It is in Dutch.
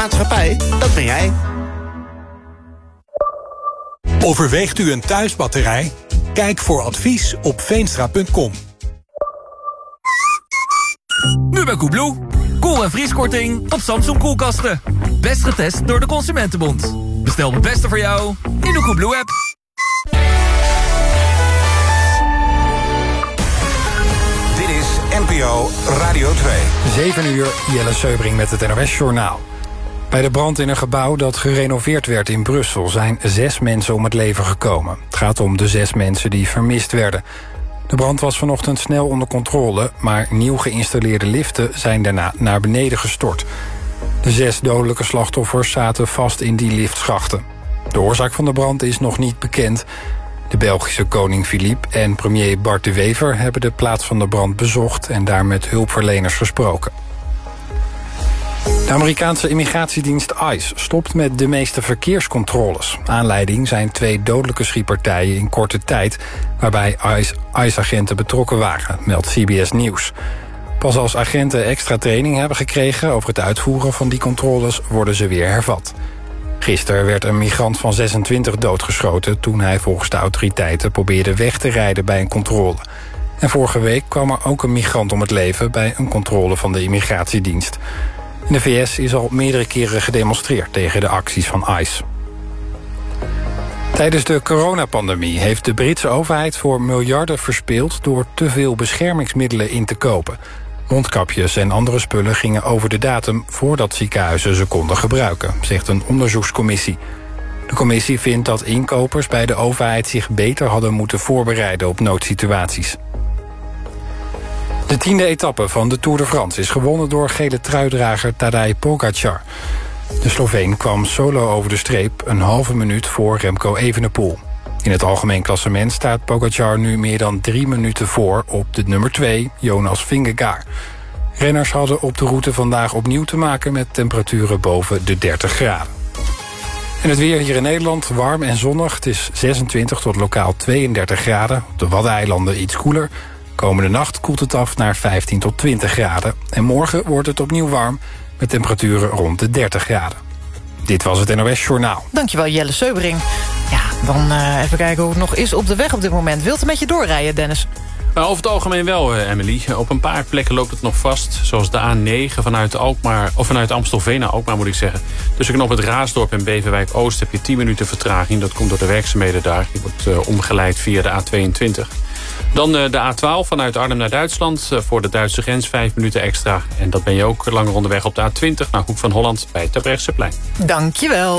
maatschappij, dat ben jij. Overweegt u een thuisbatterij? Kijk voor advies op veenstra.com. Nu bij Koebloe. Koel- en vrieskorting op Samsung koelkasten. Best getest door de Consumentenbond. Bestel de beste voor jou in de Koebloe-app. Dit is NPO Radio 2. 7 uur, Jelle Seubring met het NOS-journaal. Bij de brand in een gebouw dat gerenoveerd werd in Brussel zijn 6 mensen om het leven gekomen. Het gaat om de 6 mensen die vermist werden. De brand was vanochtend snel onder controle, maar nieuw geïnstalleerde liften zijn daarna naar beneden gestort. De 6 dodelijke slachtoffers zaten vast in die liftschachten. De oorzaak van de brand is nog niet bekend. De Belgische koning Philippe en premier Bart de Wever hebben de plaats van de brand bezocht en daar met hulpverleners gesproken. De Amerikaanse immigratiedienst ICE stopt met de meeste verkeerscontroles. Aanleiding zijn 2 dodelijke schietpartijen in korte tijd, waarbij ICE-agenten betrokken waren, meldt CBS Nieuws. Pas als agenten extra training hebben gekregen over het uitvoeren van die controles, worden ze weer hervat. Gisteren werd een migrant van 26 doodgeschoten toen hij volgens de autoriteiten probeerde weg te rijden bij een controle. En vorige week kwam er ook een migrant om het leven bij een controle van de immigratiedienst. In de VS is al meerdere keren gedemonstreerd tegen de acties van ICE. Tijdens de coronapandemie heeft de Britse overheid voor miljarden verspeeld door te veel beschermingsmiddelen in te kopen. Mondkapjes en andere spullen gingen over de datum voordat ziekenhuizen ze konden gebruiken, zegt een onderzoekscommissie. De commissie vindt dat inkopers bij de overheid zich beter hadden moeten voorbereiden op noodsituaties. De 10e etappe van de Tour de France is gewonnen door gele truidrager Tadej Pogačar. De Sloveen kwam solo over de streep een halve minuut voor Remco Evenepoel. In het algemeen klassement staat Pogačar nu meer dan 3 minuten voor op de nummer 2, Jonas Vingegaard. Renners hadden op de route vandaag opnieuw te maken met temperaturen boven de 30 graden. En het weer hier in Nederland, warm en zonnig. Het is 26 tot lokaal 32 graden. Op de Waddeneilanden iets koeler. Komende nacht koelt het af naar 15 tot 20 graden. En morgen wordt het opnieuw warm met temperaturen rond de 30 graden. Dit was het NOS Journaal. Dankjewel Jelle Seubring. Ja, dan even kijken hoe het nog is op de weg op dit moment. Wilt u met je doorrijden, Dennis? Over het algemeen wel, Emily. Op een paar plekken loopt het nog vast. Zoals de A9 vanuit Alkmaar, of vanuit Amstelveen naar Alkmaar moet ik zeggen. Tussen knoop het Raasdorp en Beverwijk-Oost heb je 10 minuten vertraging. Dat komt door de werkzaamheden daar. Je wordt omgeleid via de A22. Dan de A12 vanuit Arnhem naar Duitsland. Voor de Duitse grens 5 minuten extra. En dat ben je ook langer onderweg op de A20 naar Hoek van Holland bij Terbrechtseplein. Dankjewel.